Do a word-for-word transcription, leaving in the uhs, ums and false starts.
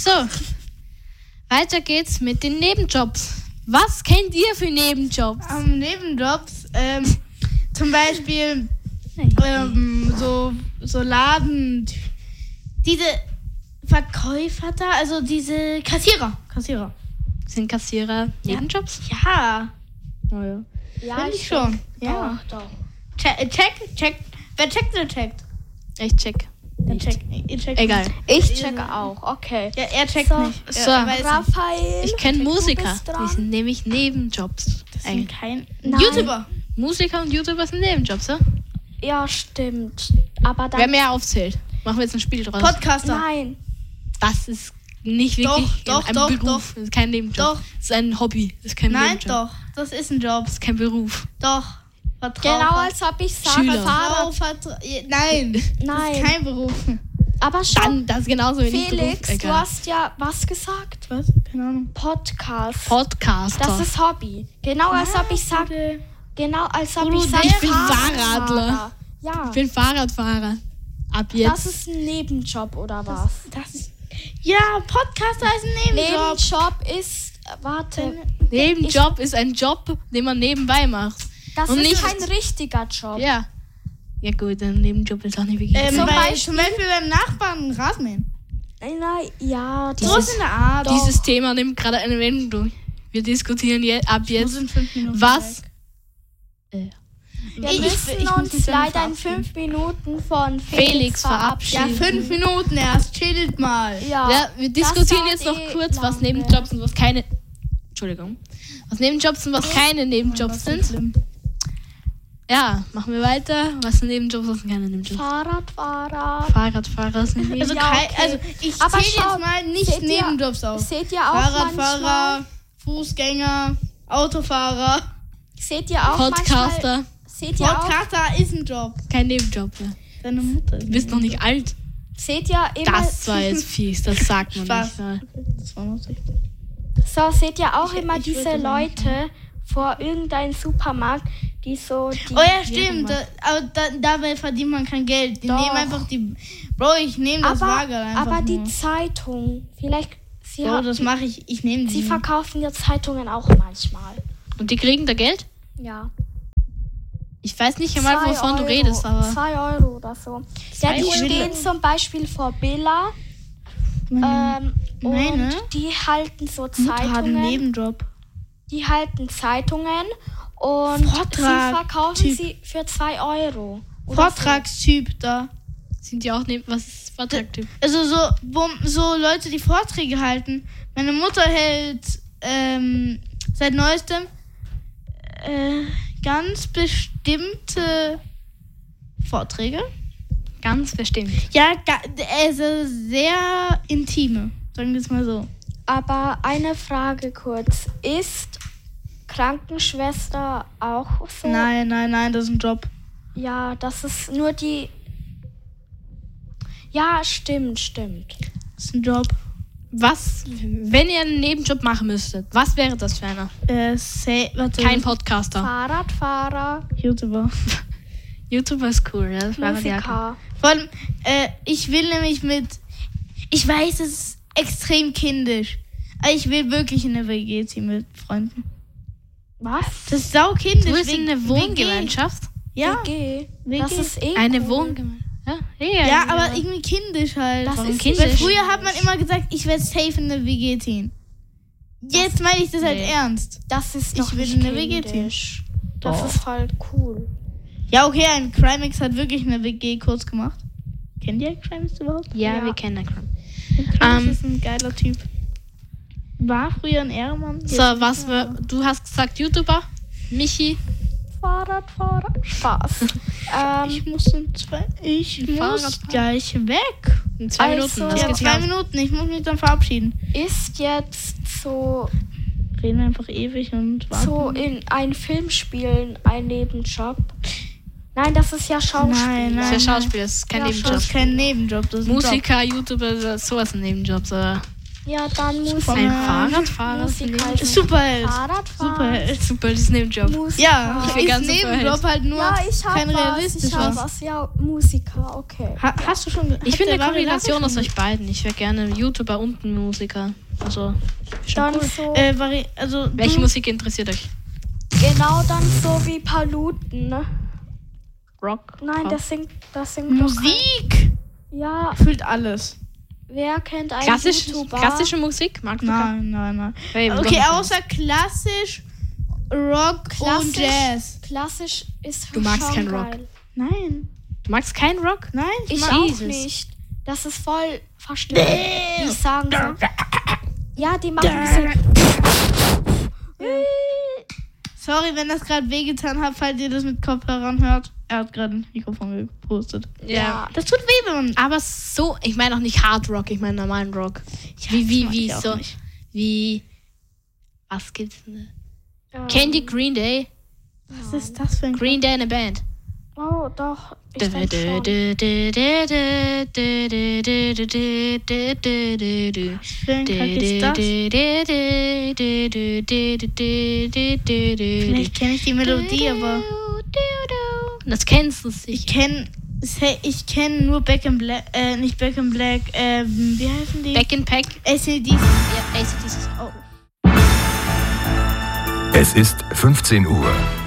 So, weiter geht's mit den Nebenjobs. Was kennt ihr für Nebenjobs? Um, Nebenjobs, ähm, zum Beispiel ähm, so, so Laden, diese Verkäufer da, also diese Kassierer. Kassierer. Sind Kassierer Nebenjobs? Ja. Oh ja. Ja, Finde ich schon. Ja. Doch, doch. Check, check, check. Wer checkt, der checkt. Ich check. Der checkt. Ihr checkt Egal. nicht. Ich checke auch, okay. Ja, er checkt So. nicht. So. Er weiß nicht. Raphael. Ich kenne du Musiker. bist dran. Die sind nämlich Nebenjobs. Das sind Eigentlich. kein... Nein. YouTuber. Musiker und YouTuber sind Nebenjobs, ja? Ja, stimmt. Aber dann... Wer mehr aufzählt. Machen wir jetzt ein Spiel draus. Podcaster. Nein. Das ist nicht wirklich Doch, doch, ein doch, Beruf. doch. Das ist kein Nebenjob. Doch. Das ist ein Hobby. Das ist kein Nein, Nebenjob. doch. Das ist ein Job. Das ist kein Beruf. Doch. Vertrau. Genau, als ob ich sage, Schüler. Fahrrad. Vertrau. Nein. Das Nein. ist kein Beruf. Aber schon, Dann, das ist genauso wenig Felix, Beruf. du Egal. hast ja was gesagt? Was? Keine Ahnung. Podcast. Podcaster. Das ist Hobby. Genau, als ob ich sage... Genau, als ob Bruder, ich sage, ich bin Fahrradfahrer. Fahrradler. Ja, Ich bin Fahrradfahrer. Ab jetzt. das ist ein Nebenjob oder was? Das ist... Ja, Podcaster ist ein Nebenjob. Nebenjob ist... Warte, Nebenjob ist ein Job, den man nebenbei macht. das Und ist nicht- kein richtiger Job. Ja. Ja gut, ein Nebenjob ist auch nicht wirklich. Ähm, Zum bei, Beispiel- zum Beispiel beim Nachbarn Rasenmähen. Nein, nein, ja, So das ist in der Art. Dieses Thema nimmt gerade eine Wendung durch. Wir diskutieren je, ab Ich jetzt, muss in fünf Minuten was. weg. Äh, Wir Ich- müssen ich muss uns mich dann leider in verabschieden. fünf Minuten von Felix, Felix Ja, verabschieden. fünf Minuten erst. Chillt mal. Ja, ja, wir diskutieren das jetzt noch dauert eh kurz, was lange. Nebenjobs und was keine. Entschuldigung. Was Nebenjobs und was keine Nebenjobs Das ist sind. schlimm. Ja, machen wir weiter. Was sind Nebenjobs, was sind keine Nebenjobs? Fahrradfahrer. Fahrradfahrer sind Nebenjobs. Also, Ja, kein, okay. also ich Aber zähle schau, jetzt mal nicht seht ihr- Nebenjobs auf. Seht ihr auch manchmal, Fahrradfahrer, Fußgänger, Autofahrer. seht ihr auch manchmal, Podcaster. seht ihr auch, Podcaster ist ein Job. Kein Nebenjob. Ja. Deine Mutter. Du bist noch nicht alt. seht ihr immer, Das war jetzt fies, das sagt man Spaß. nicht. Ja. Das war lustig. so seht ihr auch Ich- immer ich diese würde sagen, Leute vor irgendeinem Supermarkt, die so die Oh ja, stimmt. Da, aber da, dabei verdient man kein Geld. Die Doch. nehmen einfach die... Bro, ich nehme das aber, Lager einfach aber die nur. Zeitung, vielleicht sie, Bro, ha- das mache ich. Ich nehme sie die. verkaufen ja Zeitungen auch manchmal. Und die kriegen da Geld? Ja. Ich weiß nicht einmal, Zwei wovon du Euro, redest, aber. Zwei Euro oder so. Ja, Zwei die Euro? stehen zum Beispiel vor Billa Meine ähm, Meine? und die halten so Mutter hat einen Zeitungen. Nebenjob. Die halten Zeitungen und Vortrag- sie verkaufen Typ. sie für zwei Euro. Oder Vortragstyp da. Sind die auch neben. Was ist Vortragtyp? Also so, wo, so Leute, die Vorträge halten. Meine Mutter hält ähm, seit neuestem äh, ganz bestimmte Vorträge. Ganz bestimmt. Ja, ga, also sehr intime, sagen wir es mal so. so. Aber eine Frage kurz. Ist Krankenschwester auch so? Nein, nein, nein, das ist ein Job. Ja, das ist nur die... Ja, stimmt, stimmt. Das ist ein Job. Was, wenn ihr einen Nebenjob machen müsstet, was wäre das für einer? Äh, say, warte. Kein Podcaster. Fahrradfahrer, YouTuber. YouTuber ist cool, ja. Das wäre die Jacke. Musiker. Vor allem, äh, ich will nämlich mit. Ich weiß, es ist extrem kindisch. Aber ich will wirklich in eine W G ziehen mit Freunden. Was? Das ist sau kindisch. Du bist W- in einer Wohngemeinschaft? Ja. W G. W G. Das ist eh Eine cool. Wohngemeinschaft. Ja, ja, Ja, aber irgendwie kindisch halt. Das Warum ist kindisch? Weil früher hat man immer gesagt, ich werde safe in eine W G ziehen. Jetzt meine ich das halt Nee. ernst. Das ist Ich doch will nicht in eine W G kindisch. Das Doch. ist halt cool. Ja, okay, ein Crimex hat wirklich eine W G-Kurs gemacht. Kennt ihr Crimex überhaupt? Ja, Ja. wir kennen Akram. Crimex Ähm, ist ein geiler Typ. War früher ein Ehrenmann. So, was wir, du hast gesagt YouTuber, Michi, Fahrradfahrer. Spaß. ähm, Ich muss in zwei, ich muss Fahrradfahren. gleich weg. in zwei Also- Minuten. Das Ja, geht's zwei los. Minuten. Ich muss mich dann verabschieden. ist jetzt so, Reden wir einfach ewig und warten. so in ein Film spielen ein Nebenjob? Nein, das ist ja Schauspiel. Nein, Das nein. ist ja Schauspieler, das ist kein Ja, Nebenjob. Das ist kein Nebenjob, das ist ein Job. Musiker, YouTuber, das ist sowas ein Nebenjob. So. Ja, dann Musik. Ein Fahrradfahrer. Musiker. halt Superheld. Fahrradfahren. Superheld. Super, das ist Nebenjob. Musiker. Ja, Ich will ist ganz Nebenjob halt nur ja, ich hab kein was. Ich realistisches. hab was. Ja, Musiker, okay. Ha, hast du schon ge- Ich hat bin der eine Larry Kombination Larry aus schon- euch beiden. Ich wäre gerne Youtuber und ein Musiker. Also, Dann so, Äh, Vari also welche du, Musik interessiert euch? genau dann so wie Paluten, ne? Rock? Nein, Pop? das singt, das singt doch Musik kein- Ja, fühlt alles. wer kennt einen Klassisch, YouTuber? klassische Musik? Magst du Nein, nein, nein. Hey, Okay, doch. außer klassisch, Rock und Klassisch, Jazz. klassisch ist Du magst schon keinen Rock. geil. Nein, Du magst keinen Rock? nein. Ich mag- auch Jesus. nicht. Das ist voll verstörend. Die sagen so. Ja, die machen so. Sorry, wenn das gerade wehgetan hat, falls ihr das mit Kopfhörern hört. Er hat gerade ein Mikrofon gepostet. Ja. Das tut weh, wenn man... Aber so, ich meine auch nicht Hard Rock, ich meine normalen Rock. wie, wie, mag wie, ich auch so, nicht. wie, was gibt's denn? Ähm, Kennt ihr Green Day? Was ist das für ein... Green Day eine Band. Oh, doch. Ich denk schon. für ein Kack ist das? Vielleicht kenne ich die Melodie, aber... Das kennst du Ich sicher. kenne... Ich kenne nur Back in Black... Äh, nicht Back in Black, ähm... Wie heißen die? Back in Pack. A C D C. Ja, A C D C. Oh. Es ist fünfzehn Uhr.